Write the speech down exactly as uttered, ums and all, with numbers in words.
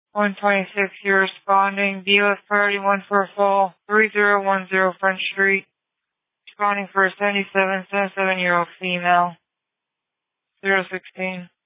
one twenty-six, you're responding. B O S priority one for fall, three zero one zero Front Street. Responding for a seventy-seven, seventy-seven year old female. zero sixteen.